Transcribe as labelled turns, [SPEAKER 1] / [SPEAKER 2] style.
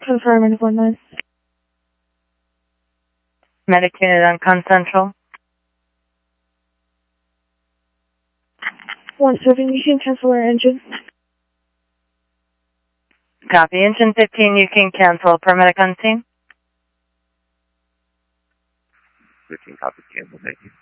[SPEAKER 1] Confirm and 1-9.
[SPEAKER 2] Medic unit on Con Central.
[SPEAKER 1] 1-7, you can cancel our engine.
[SPEAKER 2] Copy. Engine 15, you can cancel. Paramedic on scene.
[SPEAKER 3] 15 copies cancel, thank you.